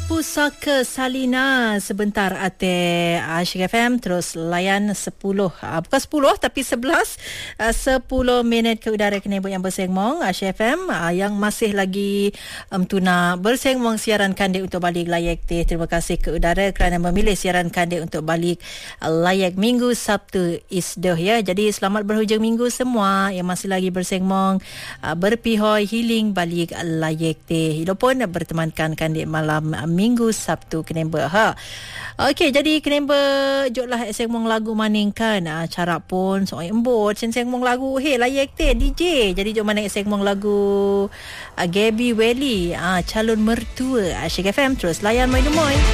Pusaka Salina sebentar ate Asyik FM terus layan 10 bukan 10 tapi 11 10 minit ke udara Kenebot yang bersengmong Asyik FM yang masih lagi tuna bersengmong siaran kandik untuk balik layak teh. Terima kasih ke udara kerana memilih siaran kandik untuk balik layak minggu Sabtu Isdah ya. Jadi selamat berhujung minggu semua yang masih lagi bersengmong berpihoi healing balik layak teh. Hidup pun bertemankan kandik malam minggu Sabtu Kenembek ha. Okey, jadi Kenembek joklah sengmong lagu maningkan cara pun soal embut sengmong lagu layak teh DJ. Jadi jom mana sengmong lagu Gabby Welly calon mertua Asyik FM terus layan moi.